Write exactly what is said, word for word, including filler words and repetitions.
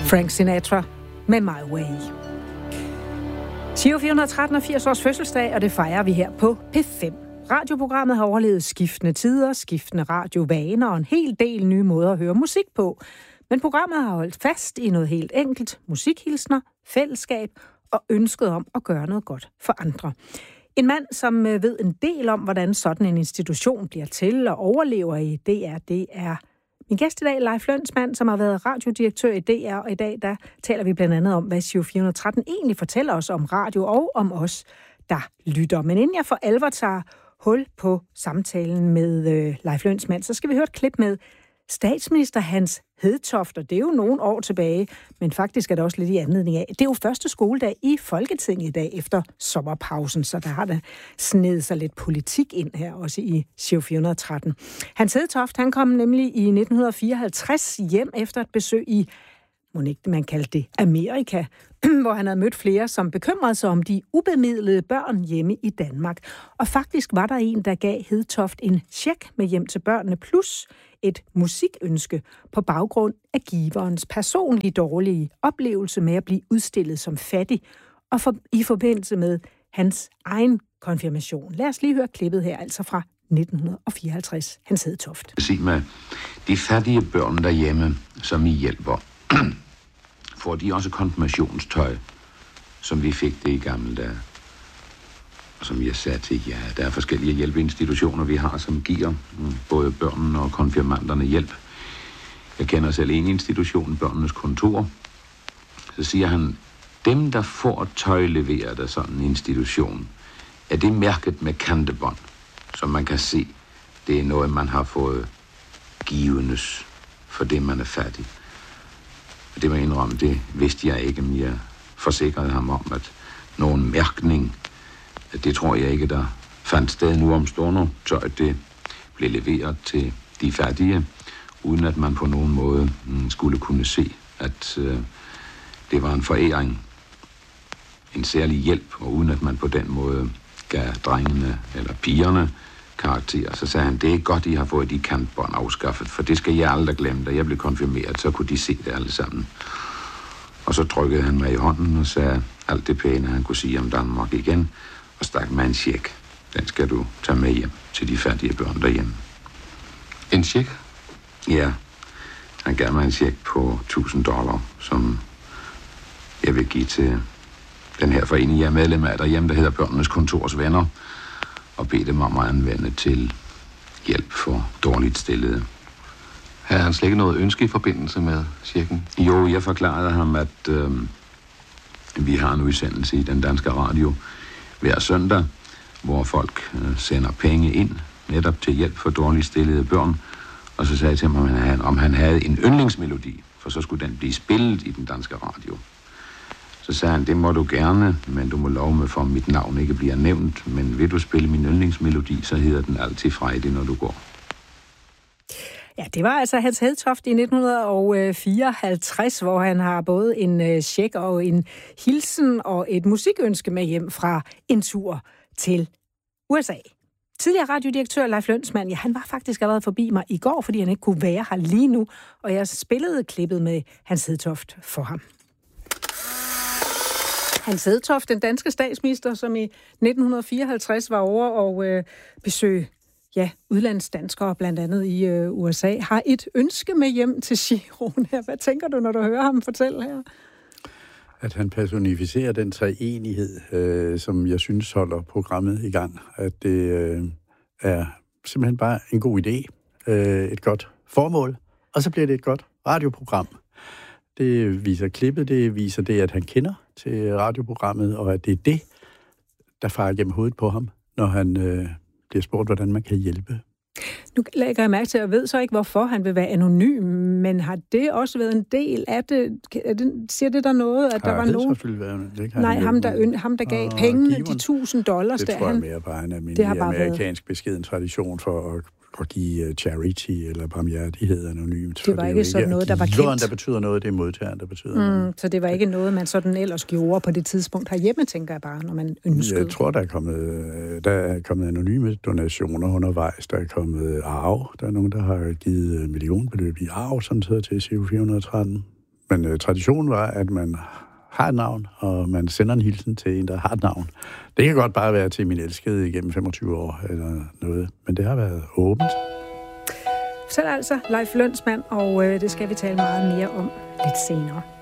Frank Sinatra med My Way. Giro fire hundrede og tretten er firs års fødselsdag, og det fejrer vi her på P fem. Radioprogrammet har overlevet skiftende tider, skiftende radiovaner og en hel del nye måder at høre musik på. Men programmet har holdt fast i noget helt enkelt: musikhilsner, fællesskab og ønsket om at gøre noget godt for andre. En mand, som ved en del om, hvordan sådan en institution bliver til og overlever i D R, det er min gæst i dag, Leif Lønsmand, som har været radiodirektør i D R, og i dag der taler vi blandt andet om, hvad Giro fire hundrede og tretten egentlig fortæller os om radio og om os, der lytter. Men inden jeg for alvor tager hul på samtalen med øh, Leif Lønsmand, så skal vi høre et klip med statsminister Hans Hedtoft, og det er jo nogle år tilbage, men faktisk er det også lidt i anledning af. Det er jo første skoledag i Folketinget i dag efter sommerpausen, så der har der snedet sig lidt politik ind her, også i Giro fire hundrede og tretten. Hans Hedtoft, han kom nemlig i nitten fireoghalvtreds hjem efter et besøg i, må ikke man kaldte det, Amerika, hvor han havde mødt flere, som bekymrede sig om de ubemidlede børn hjemme i Danmark. Og faktisk var der en, der gav Hedtoft en check med hjem til børnene, plus et musikønske på baggrund af giverens personlige dårlige oplevelse med at blive udstillet som fattig, og for, i forbindelse med hans egen konfirmation. Lad os lige høre klippet her, altså fra nitten fireoghalvtreds. Hans Hedtoft. Sig mig, de fattige børn derhjemme, som I hjælper, får de også konfirmationstøj, som vi fik det i gamle dage? Og som jeg sagde til, ja, der er forskellige hjælpeinstitutioner, vi har, som giver både børnene og konfirmanderne hjælp. Jeg kender selv en institution, Børnenes Kontor. Så siger han, dem, der får tøj leveret af sådan en institution, er det mærket med kantebånd, som man kan se, det er noget, man har fået givendes, for det man er fattig. Og det må jeg indrømme, det vidste jeg ikke, men jeg forsikrede ham om, at nogen mærkning, det tror jeg ikke, der fandt sted nu om stunder. Tøj, det blev leveret til de fattige, uden at man på nogen måde skulle kunne se, at øh, det var en foræring, en særlig hjælp, og uden at man på den måde gav drengene eller pigerne karakter. Så sagde han, det er godt, I har fået de kantbånd afskaffet, for det skal jeg aldrig glemme. Da jeg blev konfirmeret, så kunne de se det alle sammen. Og så trykkede han mig i hånden og sagde alt det pæne, han kunne sige om Danmark igen, og stak mig en check. Den skal du tage med hjem til de fattige børn derhjemme. En check? Ja, han gav mig en check på tusind dollar, som jeg vil give til den her forening, jeg er medlem af derhjemme, der hedder Børnenes Kontors Venner, og bede dem om at anvende til hjælp for dårligt stillede. Havde han slet ikke noget ønske i forbindelse med checken? Jo, jeg forklarede ham, at øh, vi har en udsendelse i den danske radio hver søndag, hvor folk øh, sender penge ind netop til hjælp for dårligt stillede børn. Og så sagde jeg til ham, om han havde, om han havde en yndlingsmelodi, for så skulle den blive spillet i den danske radio. Så sagde han, det må du gerne, men du må love mig for, at mit navn ikke bliver nævnt. Men vil du spille min yndlingsmelodi, så hedder den altid Frejdig, når du går. Ja, det var altså Hans Hedtoft i nitten fireoghalvtreds, hvor han har både en check og en hilsen og et musikønske med hjem fra en tur til U S A. Tidligere radiodirektør Leif Lønsmand, ja, han var faktisk allerede forbi mig i går, fordi han ikke kunne være her lige nu, og jeg spillede klippet med Hans Hedtoft for ham. Hans Hedtoft, den danske statsminister, som i nitten fireoghalvtreds var over og øh, besøgte ja, udlandsdanskere, blandt andet i øh, U S A, har et ønske med hjem til Giroen her. Hvad tænker du, når du hører ham fortælle her? At han personificerer den treenighed, øh, som jeg synes holder programmet i gang. At det øh, er simpelthen bare en god idé, øh, et godt formål, og så bliver det et godt radioprogram. Det viser klippet, det viser det, at han kender til radioprogrammet, og at det er det, der farer gennem hovedet på ham, når han øh, bliver spurgt, hvordan man kan hjælpe. Nu lægger jeg mærke til, at jeg ved så ikke, hvorfor han vil være anonym, men har det også været en del af det? det siger det der noget, at har der var nogen... Det Nej, han ham der, ham, der gav pengene, giveren, de tusind dollars. Det der, tror jeg han... mere bare en almindelig amerikansk været... beskeden tradition for at, at give charity eller barmhjertighed anonymt. Det var ikke sådan noget, der var kendt. der betyder noget, det er modtageren, der betyder mm, noget. Så det var ikke noget, man sådan ellers gjorde på det tidspunkt herhjemme, tænker jeg bare, når man ønskede. Jeg tror, der er kommet, der er kommet anonyme donationer undervejs. Der er kommet arv. Der er nogen, der har givet millionbeløb i arv, som sidder til Giro fire hundrede og tretten. men øh, traditionen var, at man har et navn, og man sender en hilsen til en, der har et navn. Det kan godt bare være til min elskede igennem femogtyve år eller noget, men det har været åbent. Selv altså Leif Lønsmand, og øh, det skal vi tale meget mere om lidt senere.